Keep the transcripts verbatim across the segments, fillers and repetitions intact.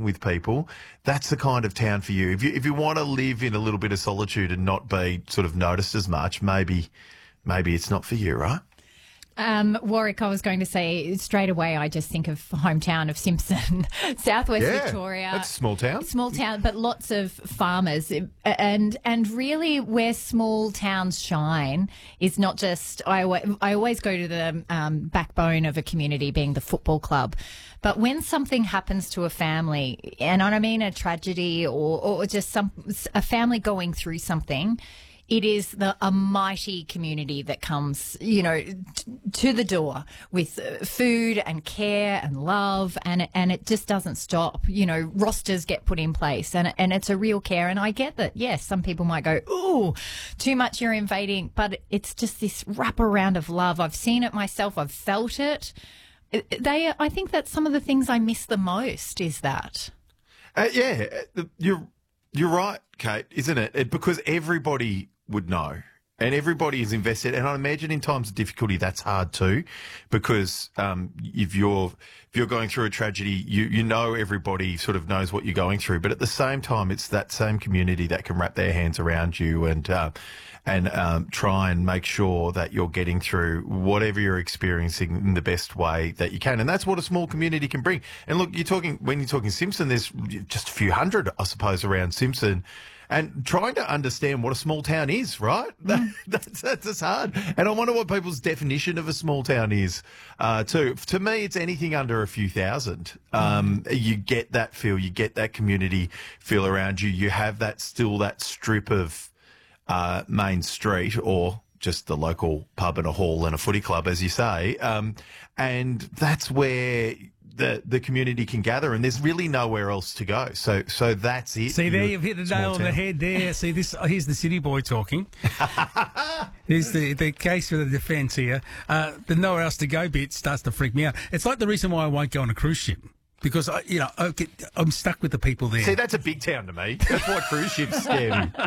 connecting with people, that's the kind of town for you. If you if you want to live in a little bit of solitude and not be sort of noticed as much, maybe maybe it's not for you, right? Um, Warwick, I was going to say straight away, I just think of hometown of Simpson, southwest Yeah, Victoria. that's a small town. Small town, but lots of farmers. And and really where small towns shine is not just, I, always, I always go to the um, backbone of a community being the football club. But when something happens to a family, and I don't mean a tragedy or, or just some a family going through something, it is the a mighty community that comes, you know, t- to the door with uh, food and care and love, and and it just doesn't stop. You know, rosters get put in place, and and it's a real care. And I get that. Yes, some people might go, "Ooh, too much, you're invading," but it's just this wraparound of love. I've seen it myself. I've felt it. They, I think that's some of the things I miss the most. Is that? Uh, yeah, uh, you're you're right, Kate, isn't it? it? Because everybody would know, and everybody is invested. And I imagine in times of difficulty, that's hard too, because um, if you're if you're going through a tragedy, you you know everybody sort of knows what you're going through. But at the same time, it's that same community that can wrap their hands around you and uh, and um, try and make sure that you're getting through whatever you're experiencing in the best way that you can. And that's what a small community can bring. And look, you're talking when you're talking Simpson, there's just a few hundred, I suppose, around Simpson. And trying to understand what a small town is, right? Mm. that's, that's that's hard. And I wonder what people's definition of a small town is, uh, too. To me, it's anything under a few thousand. Um, mm. You get that feel, you get that community feel around you. You have that still that strip of uh, main street or just the local pub and a hall and a footy club, as you say. Um, and that's where the the community can gather, and there's really nowhere else to go. So so that's it. See, there you've hit the nail on the head there. See, this here's the city boy talking. Here's the, the case for the defence here. Uh, the nowhere else to go bit starts to freak me out. It's like the reason why I won't go on a cruise ship. Because, I, you know, I get, I'm stuck with the people there. See, that's a big town to me. That's why cruise ships scare me.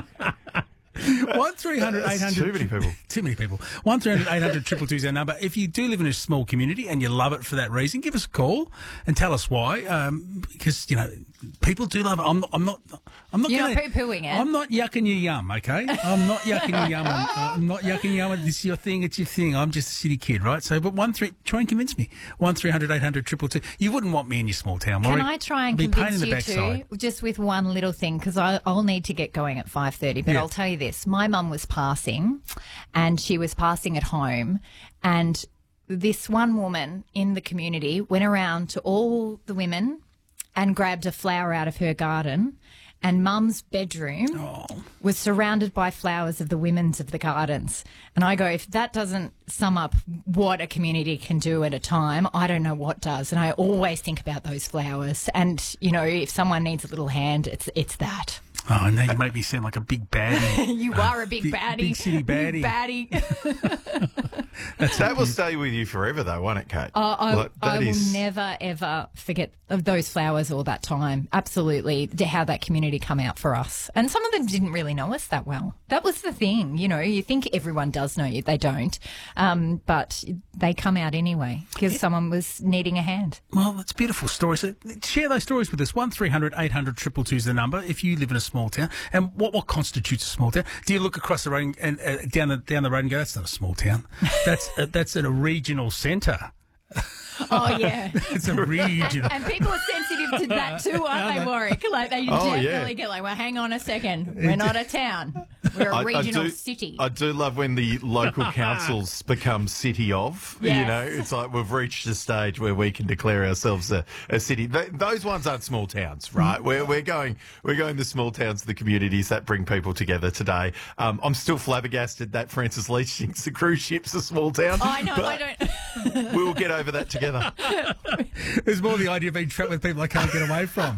One three hundred eight hundred Too many people. Too many people. One three hundred eight hundred triple two is our number. If you do live in a small community and you love it for that reason, give us a call and tell us why. Um, because you know people do love it. I'm not. I'm not. I'm not. You're gonna, not poo-pooing it. I'm not yucking your yum. Okay. I'm not yucking your yum. I'm, I'm not yucking your yum. This is your thing. It's your thing. I'm just a city kid, right? So, but one three. Try and convince me. One three hundred eight hundred triple two. You wouldn't want me in your small town. Can Warwick. I try and It'd be convince pain in the you backside. too, just with one little thing, because I'll need to get going at five thirty, but Yeah. I'll tell you this. My mum was passing, and she was passing at home, and this one woman in the community went around to all the women and grabbed a flower out of her garden, and Mum's bedroom Oh. was surrounded by flowers of the women's of the gardens. And I go, if that doesn't sum up what a community can do at a time, I don't know what does. And I always think about those flowers. And, you know, if someone needs a little hand, it's it's that. Oh, now you make me sound like a big baddie. You are a big Big- baddie. big city baddie. Big baddie. That's That will stay with you forever, though, won't it, Kate? Uh, I, Like, that I will is- never, ever forget of those flowers or that time. Absolutely. to How that community come out for us. And some of them didn't really know us that well. That was the thing. You know, you think everyone does know you. They don't. Um, but they come out anyway because someone was needing a hand. Well, it's a beautiful story. So share those stories with us. One three hundred eight hundred triple two is the number if you live in a small town. And what, what constitutes a small town? Do you look across the road and uh, down the down the road and go, "That's not a small town. That's uh, that's in a regional centre." Oh, yeah. It's a regional. And people are sensitive to that too, aren't they, Warwick? Like, they Oh, definitely yeah. get like, well, hang on a second. We're not a town. We're a I- I regional do- city. I do love when the local councils become city of. You Yes. know, it's like we've reached a stage where we can declare ourselves a, a city. Th- those ones aren't small towns, right? We're we're going we're going the small towns, the communities that bring people together today. Um, I'm still flabbergasted that Francis Leach thinks the cruise ship's a small town. I know, but I don't. We will get over that together. There's more the idea of being trapped with people I can't get away from.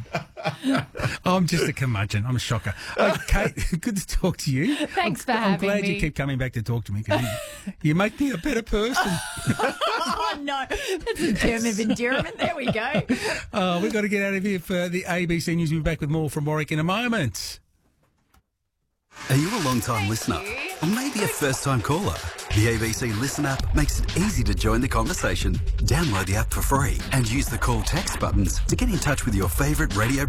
I'm just a curmudgeon. I'm a shocker. Okay, good to talk to you. Thanks for I'm, I'm having glad me. you keep coming back to talk to me. 'Cause you, you make me a better person. Oh, no. That's a term of endearment. There we go. Uh, we've got to get out of here for the A B C News. We'll be back with more from Warwick in a moment. Are you a long-time listener? Or maybe a first-time caller? The A B C Listen app makes it easy to join the conversation. Download the app for free and use the call text buttons to get in touch with your favourite radio